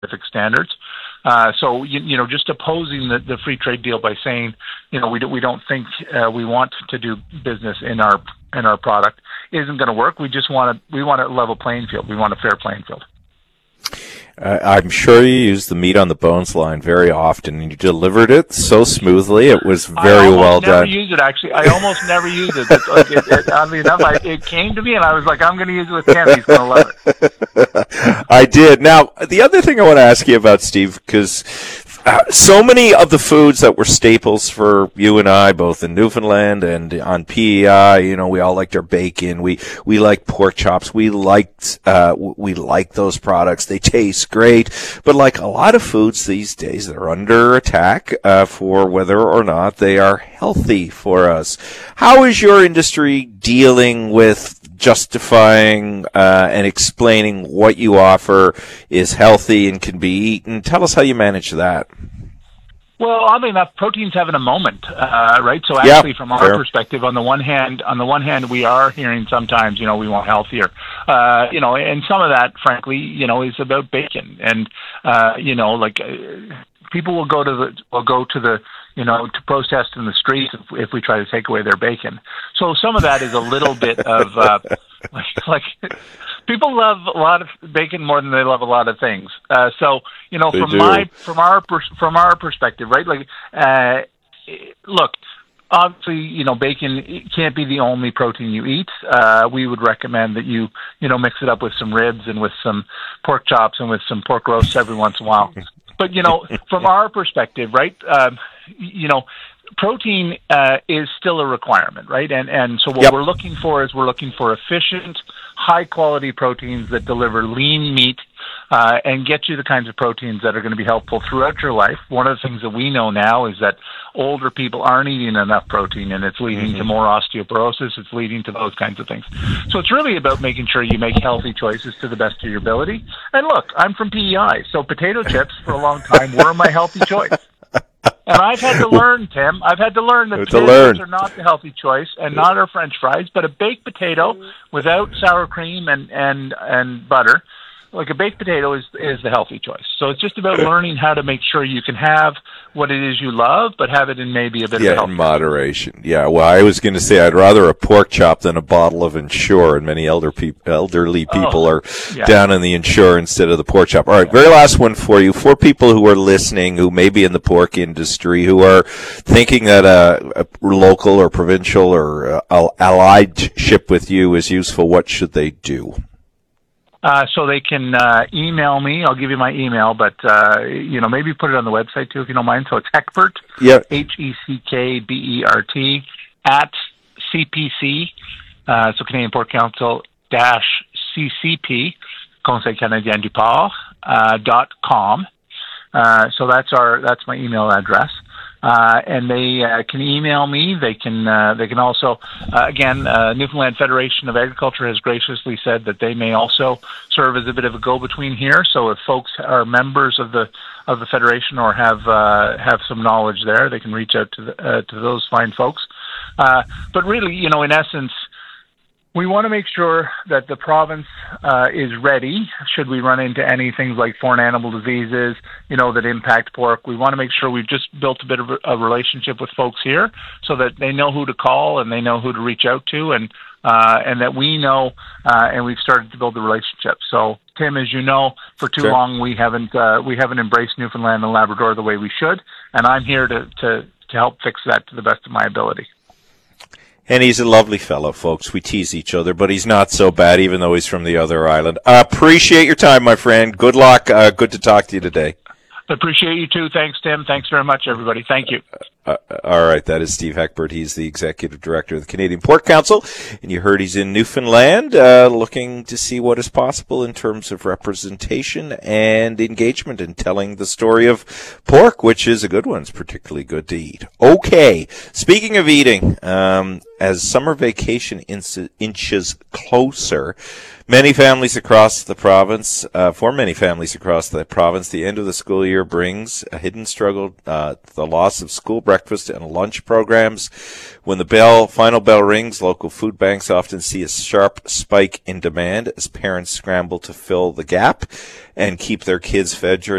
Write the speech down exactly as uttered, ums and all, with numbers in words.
scientific standards. Uh, so, you, you know, just opposing the, the free trade deal by saying, you know, we, do, we don't think uh, we want to do business in our in our product isn't going to work. We just want to, we want a level playing field. We want a fair playing field. Uh, I'm sure you use the meat on the bones line very often, and you delivered it so smoothly. It was very well done. I almost never use it, actually. I almost never use it. It's like it, it, oddly enough, I, it came to me, and I was like, I'm going to use it with Tim. He's going to love it. I did. Now, the other thing I want to ask you about, Steve, because Uh, so many of the foods that were staples for you and I, both in Newfoundland and on P E I, you know, we all liked our bacon. We, we liked pork chops. We liked, uh, we like those products. They taste great. But like a lot of foods these days, they're under attack, uh, for whether or not they are healthy for us. How is your industry dealing with justifying uh, and explaining what you offer is healthy and can be eaten? Tell us how you manage that. Well, oddly enough, protein's having a moment, uh, right? So actually, yeah, from our fair. perspective, on the one hand, on the one hand, we are hearing sometimes, you know, we want healthier, uh, you know, and some of that, frankly, you know, is about bacon, and uh, you know, like uh, people will go to the will go to the you know, to protest in the streets if, if we try to take away their bacon. So some of that is a little bit of, uh, like, like, people love a lot of bacon more than they love a lot of things. Uh, so, you know, they from do. my, from our, from our perspective, right, like, uh, look, obviously, you know, bacon can't be the only protein you eat. Uh, we would recommend that you, you know, mix it up with some ribs and with some pork chops and with some pork roasts every once in a while. But, you know, from our perspective, right, um, you know, protein uh, is still a requirement, right? And and so what yep. we're looking for is we're looking for efficient, high-quality proteins that deliver lean meat uh, and get you the kinds of proteins that are going to be helpful throughout your life. One of the things that we know now is that older people aren't eating enough protein, and it's leading mm-hmm. to more osteoporosis. It's leading to those kinds of things. So it's really about making sure you make healthy choices to the best of your ability. And look, I'm from P E I, so potato chips for a long time were my healthy choice. And I've had to learn, Tim, I've had to learn that potatoes learn. are not the healthy choice and not our French fries, but a baked potato without sour cream and, and, and butter, like a baked potato is is the healthy choice. So it's just about learning how to make sure you can have what it is you love, but have it in maybe a bit yeah, of health. in moderation. Yeah, well, I was going to say I'd rather a pork chop than a bottle of Ensure, and many elder pe- elderly people oh, are yeah. down in the Ensure instead of the pork chop. All right, yeah. very last one for you. For people who are listening, who may be in the pork industry, who are thinking that a, a local or provincial or uh, allied ship with you is useful, what should they do? Uh, so they can uh, email me. I'll give you my email, but uh, you know, maybe put it on the website too if you don't mind. So it's Heckbert, yep. H E C K B E R T, at C P C, uh, so Canadian Pork Council dash C C P, Conseil Canadien du Porc, uh, dot com. Uh, so that's our that's my email address. Uh, and they uh, can email me. They can. Uh, they can also, uh, again, uh, Newfoundland Federation of Agriculture has graciously said that they may also serve as a bit of a go-between here. So if folks are members of the of the federation or have uh, have some knowledge there, they can reach out to the, uh, to those fine folks. Uh, but really, you know, in essence, we want to make sure that the province uh, is ready should we run into any things like foreign animal diseases, you know, that impact pork. We want to make sure we've just built a bit of a relationship with folks here so that they know who to call and they know who to reach out to, and uh, and that we know uh, and we've started to build the relationship. So, Tim, as you know, for too sure. long we haven't uh, we haven't embraced Newfoundland and Labrador the way we should, and I'm here to, to, to help fix that to the best of my ability. And he's a lovely fellow, folks. We tease each other, but he's not so bad, even though he's from the other island. Uh, appreciate your time, my friend. Good luck. Uh, good to talk to you today. Appreciate you, too. Thanks, Tim. Thanks very much, everybody. Thank you. Uh, all right. That is Steve Heckbert. He's the Executive Director of the Canadian Pork Council. And you heard he's in Newfoundland, uh, looking to see what is possible in terms of representation and engagement in telling the story of pork, which is a good one. It's particularly good to eat. Okay. Speaking of eating, um, as summer vacation inch- inches closer, many families across the province, uh, for many families across the province, the end of the school year brings a hidden struggle, uh, the loss of school breakfast, and lunch programs. When the bell, final bell rings, local food banks often see a sharp spike in demand as parents scramble to fill the gap and keep their kids fed during